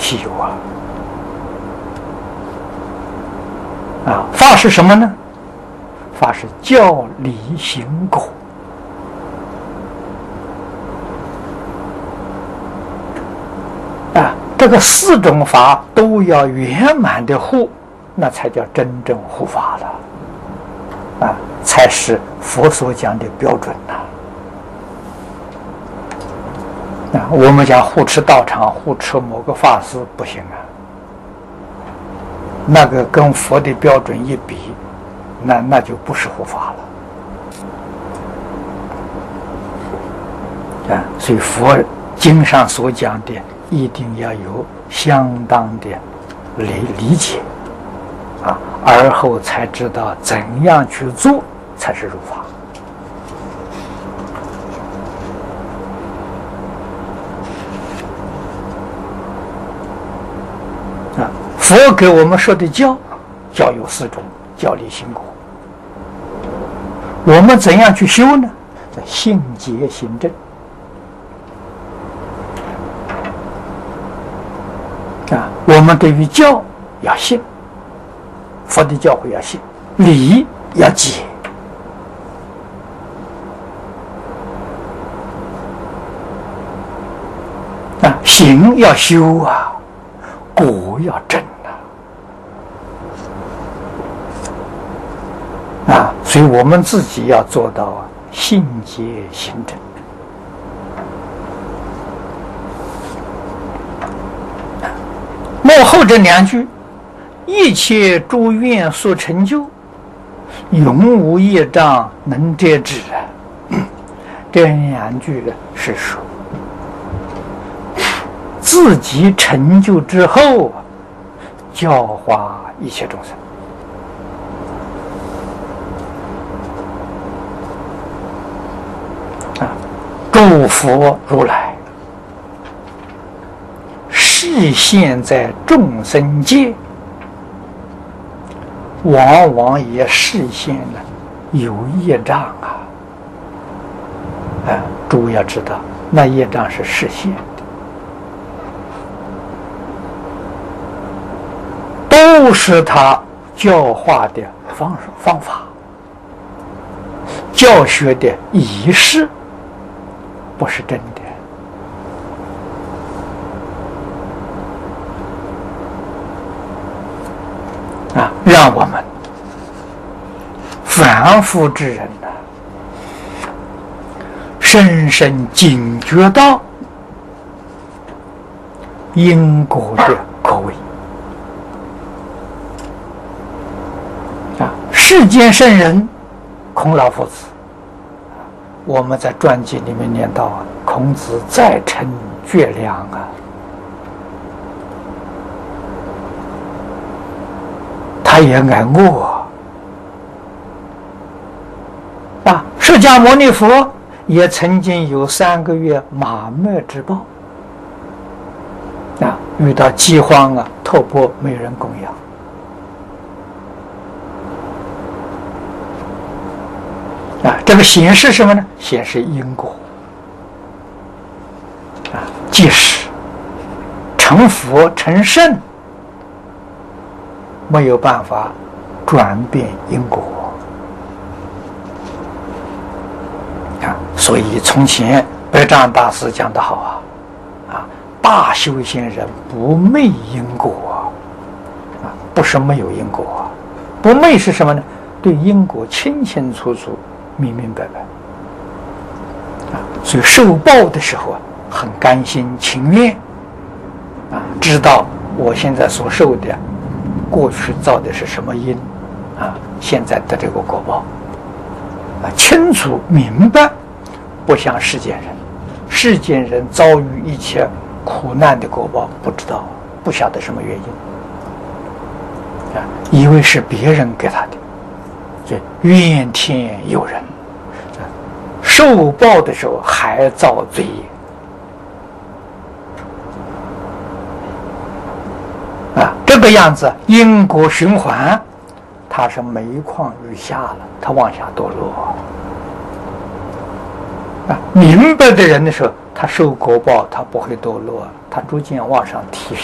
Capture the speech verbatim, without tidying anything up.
稀有啊！啊，法是什么呢？法是教理行果。啊，这个四种法都要圆满的护，那才叫真正护法了。啊，才是佛所讲的标准呐。啊，我们讲护持道场、护持某个法师不行啊，那个跟佛的标准一比，那那就不是护法了。啊，所以佛经上所讲的，一定要有相当的理理解，啊，而后才知道怎样去做才是入法。啊，佛给我们说的教，教有四种，教理行果。我们怎样去修呢？叫信解行证。啊，我们对于教要信，佛的教诲要信，理要解。啊，行要修啊，果要证啊。啊，所以我们自己要做到啊，信解行证。幕后这两句，一切诸愿所成就，永无业障能遮止啊。这两句是说，自己成就之后，教化一切众生。啊，诸佛如来示现在众生界，往往也示现了有业障啊！啊，诸位要知道，那业障是示现的，都是他教化的方方法，教学的仪式，不是真的。啊，让我们凡夫之人呢、啊，深深警觉到因果的可畏。啊，世间圣人孔老夫子，我们在传记里面念到啊，孔子再称绝良啊。他也挨饿啊！释迦牟尼佛也曾经有三个月马麦之报啊，遇到饥荒啊，托钵没人供养啊。这个显示什么呢？显示因果啊，即使成佛成圣，没有办法转变因果啊！所以从前白丈大师讲得好啊，啊，大修行人不昧因果啊，不是没有因果，不昧是什么呢？对因果清清楚楚、明明白白啊，所以受报的时候啊，很甘心情愿啊，知道我现在所受的。过去造的是什么因啊？现在的这个果报啊，清楚明白，不像世间人，世间人遭遇一切苦难的果报，不知道，不晓得什么原因啊，以为是别人给他的，所以怨天尤人，受报的时候还造罪业。啊，这个样子因果循环，它是每况愈下了，它往下堕落。啊，明白的人的时候，他受果报，他不会堕落，他逐渐往上提